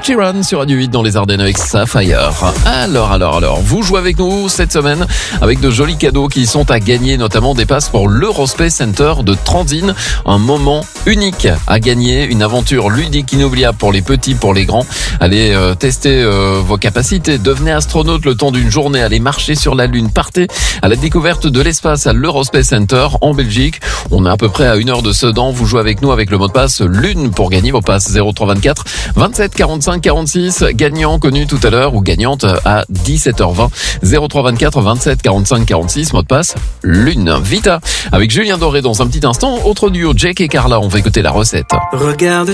Sheeran sur Radio 8 dans les Ardennes avec Sapphire. Alors, vous jouez avec nous cette semaine avec de jolis cadeaux qui sont à gagner, notamment des passes pour l'Eurospace Center de Transine. Un moment unique à gagner, une aventure ludique inoubliable pour les petits, pour les grands. Allez tester vos capacités, devenez astronaute le temps d'une journée, allez marcher sur la Lune, partez à la découverte de l'espace à l'Eurospace Center en Belgique. On est à peu près à 1 heure de Sedan. Vous jouez avec nous avec le mot de passe Lune pour gagner vos passes 0324 27 45 46. Gagnant connu tout à l'heure ou gagnante à 17h20. 0324 27 45 46. Mot de passe Lune. Vita avec Julien Doré dans un petit instant. Autre duo, Jake et Carla. On va écouter la recette. Regarde